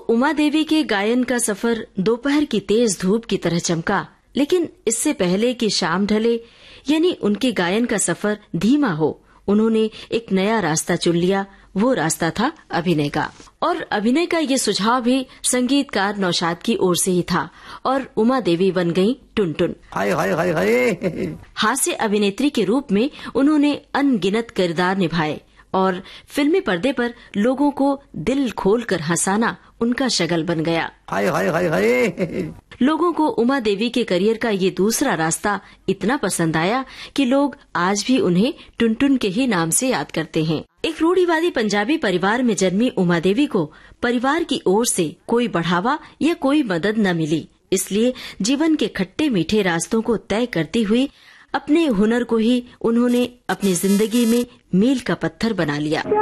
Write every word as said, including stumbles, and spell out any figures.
उमा देवी के गायन का सफर दोपहर की तेज धूप की तरह चमका, लेकिन इससे पहले कि शाम ढले यानी उनके गायन का सफर धीमा हो, उन्होंने एक नया रास्ता चुन लिया। वो रास्ता था अभिनय का, और अभिनय का ये सुझाव भी संगीतकार नौशाद की ओर से ही था और उमा देवी बन गईं टुनटुन। हाय हाय हाय हाय। हास्य अभिनेत्री के रूप में उन्होंने अनगिनत किरदार निभाए और फिल्मी पर्दे पर लोगों को दिल खोलकर हंसाना उनका शगल बन गया। हाय हाय हाय हाय। लोगों को उमा देवी के करियर का ये दूसरा रास्ता इतना पसंद आया कि लोग आज भी उन्हें टुनटुन के ही नाम से याद करते हैं। एक रूढ़िवादी पंजाबी परिवार में जन्मी उमा देवी को परिवार की ओर से कोई बढ़ावा या कोई मदद न मिली, इसलिए जीवन के खट्टे मीठे रास्तों को तय करती हुई अपने हुनर को ही उन्होंने अपनी जिंदगी में मील का पत्थर बना लिया।